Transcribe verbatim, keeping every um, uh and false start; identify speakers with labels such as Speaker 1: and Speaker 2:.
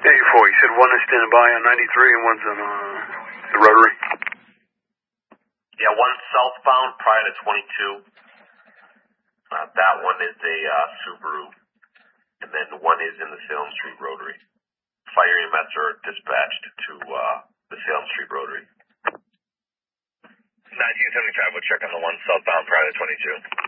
Speaker 1: eighty-four. You said one is standing by on ninety-three and one's on uh, the rotary.
Speaker 2: Yeah, one's southbound prior to twenty-two. Uh, that one is a uh, Subaru. And then one is in the Salem Street Rotary. Fire E M S are dispatched to uh, the Salem Street Rotary.
Speaker 3: nineteen seventy-five, we'll check on the one southbound prior to twenty-two.